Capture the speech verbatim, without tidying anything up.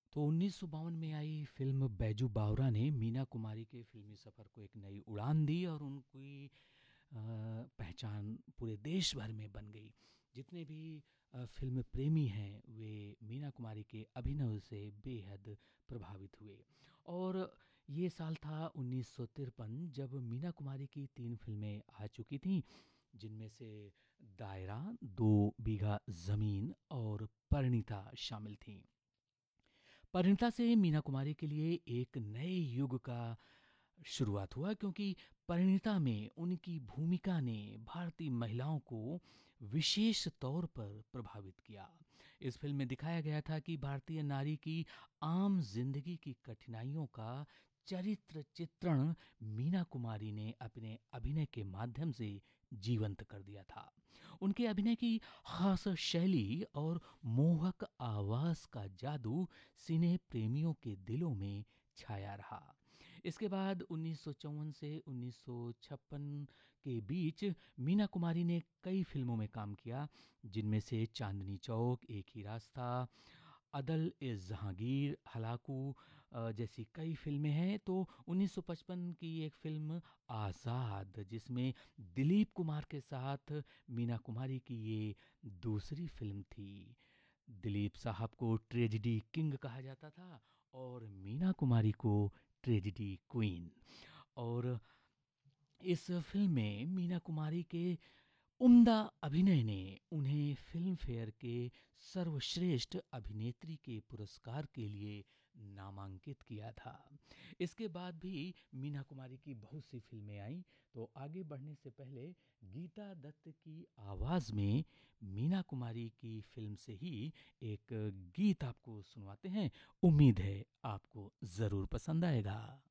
तो उन्नीस सौ बावन में आई फिल्म बैजू बावरा ने मीना कुमारी के फिल्मी सफ़र को एक नई उड़ान दी और उनकी अ, पहचान पूरे देश भर में बन गई। जितने भी अ, फिल्म प्रेमी हैं वे मीना कुमारी के अभिनय से बेहद प्रभावित हुए। और ये साल था उन्नीस सौ तिरपन जब मीना कुमारी की तीन फिल्में आ चुकी थीं, जिनमें से दायरा, दो बीघा ज़मीन और परिणीता शामिल थीं। परिणीता से मीना कुमारी के लिए एक नए युग का शुरुआत हुआ, क्योंकि परिणीता में उनकी भूमिका ने भारतीय महिलाओं को विशेष तौर पर प्रभावित किया। इस फिल्म में दिखाया गया था कि भारतीय नारी की आम जिंदगी की कठिनाइयों का चरित्र चित्रण मीना कुमारी ने अपने अभिनय के माध्यम से जीवंत कर दिया था। उनके अभिनय की खास शैली और मोहक आवाज का जादू सिने प्रेमियों के दिलों में छाया रहा। इसके बाद उन्नीस सौ चौवन से उन्नीस सौ छप्पन के बीच मीना कुमारी ने कई फिल्मों में काम किया, जिनमें से चांदनी चौक, एक ही रास्ता, अदल ए जहांगीर, हलाकू अ, जैसी कई फिल्में हैं। तो उन्नीस सौ पचपन की एक फिल्म आज़ाद, जिसमें दिलीप कुमार के साथ मीना कुमारी की ये दूसरी फिल्म थी। दिलीप साहब को ट्रेजेडी किंग कहा जाता था और मीना कुमारी को ट्रेजेडी क्वीन। और इस फिल्म में मीना कुमारी के उम्दा अभिनय ने उन्हें फिल्म फेयर के सर्वश्रेष्ठ अभिनेत्री के पुरस्कार के लिए नामांकित किया था। इसके बाद भी मीना कुमारी की बहुत सी फिल्में आईं। तो आगे बढ़ने से पहले गीता दत्त की आवाज़ में मीना कुमारी की फिल्म से ही एक गीत आपको सुनवाते हैं। उम्मीद है आपको ज़रूर पसंद आएगा।